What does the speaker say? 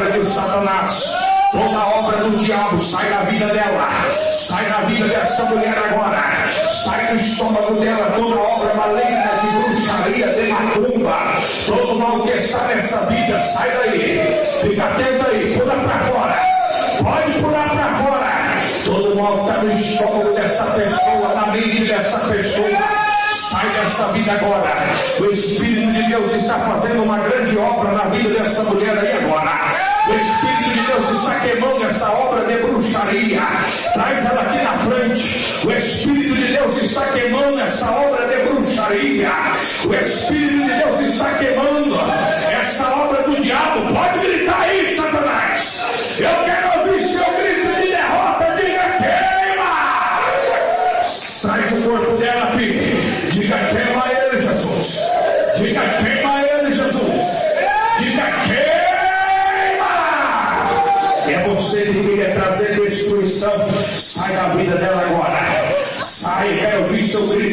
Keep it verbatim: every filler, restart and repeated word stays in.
obra de Satanás, toda obra do diabo, sai da vida dela, sai da vida dessa mulher agora, sai do estômago dela, toda obra maligna de bruxaria, de macumba, todo mal que está nessa vida, sai daí, fica atento aí, pula para fora, pode pular para fora, todo mal que está no estômago dessa pessoa, na mente dessa pessoa, sai dessa vida agora. O Espírito de Deus está fazendo uma grande obra na vida dessa mulher aí agora. O Espírito de Deus está queimando essa obra de bruxaria. Traz ela aqui na frente. O Espírito de Deus está queimando essa obra de bruxaria. O Espírito de Deus está queimando essa obra do diabo. Pode gritar aí, Satanás. Eu quero ouvir seu grito de derrota. Diga queima. Traz o corpo dela, filho. Diga queima ele, Jesus. Diga queima ele, Jesus. Diga queima. É você que queria trazer destruição. Sai da vida dela agora. Sai, quero ouvir seu grito.